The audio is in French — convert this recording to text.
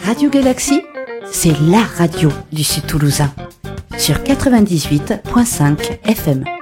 Radio Galaxie, c'est la radio du Sud Toulousain. Sur 98.5 FM.